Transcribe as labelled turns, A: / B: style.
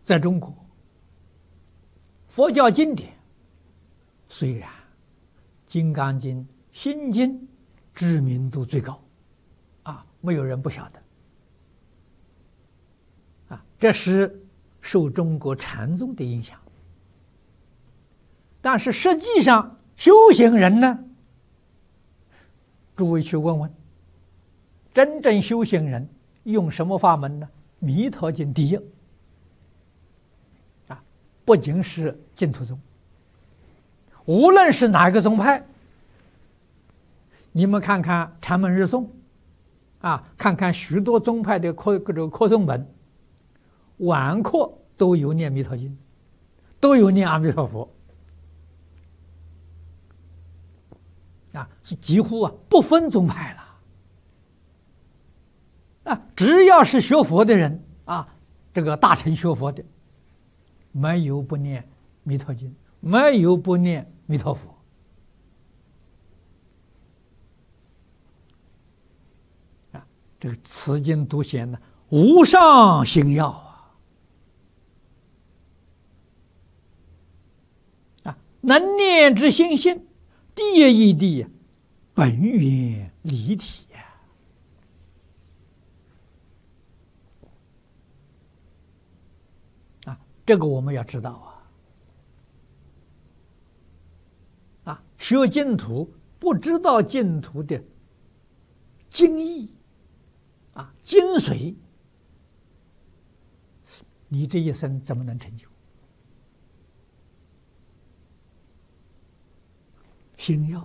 A: 在中国，佛教经典虽然《金刚经》《心经》知名度最高，没有人不晓得，这是受中国禅宗的影响。但是实际上，修行人呢，诸位去问问，真正修行人用什么法门呢？弥陀经第一，不仅是净土宗，无论是哪个宗派，你们看看禅门日诵，看看许多宗派的课诵本，晚课都有念弥陀经，都有念阿弥陀佛，是几乎不分宗派了，只要是学佛的人这个大乘学佛的，没有不念弥陀经，没有不念弥陀佛。这个此经独显呢，无上心要能念之心性，地义地，本源离体这个我们要知道学净土不知道净土的精义精髓，你这一生怎么能成就？心要